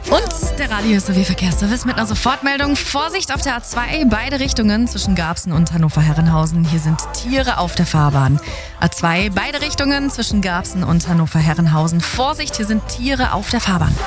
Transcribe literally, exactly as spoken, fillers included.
Und der Radio S R W Verkehrsservice mit einer Sofortmeldung. Vorsicht auf der A zwei, beide Richtungen zwischen Garbsen und Hannover-Herrenhausen. Hier sind Tiere auf der Fahrbahn. A zwei, beide Richtungen zwischen Garbsen und Hannover-Herrenhausen. Vorsicht, hier sind Tiere auf der Fahrbahn.